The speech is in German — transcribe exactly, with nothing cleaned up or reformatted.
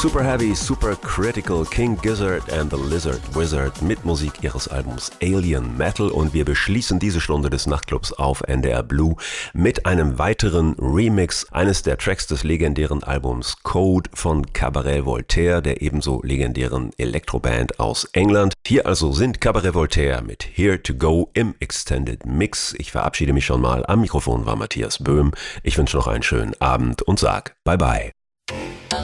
Super Heavy, Super Critical, King Gizzard and the Lizard Wizard mit Musik ihres Albums Alien Metal und wir beschließen diese Stunde des Nachtclubs auf N D R Blue mit einem weiteren Remix eines der Tracks des legendären Albums Code von Cabaret Voltaire, der ebenso legendären Elektroband aus England. Hier also sind Cabaret Voltaire mit Here to Go im Extended Mix. Ich verabschiede mich schon mal. Am Mikrofon war Matthias Böhm. Ich wünsche noch einen schönen Abend und sag Bye Bye.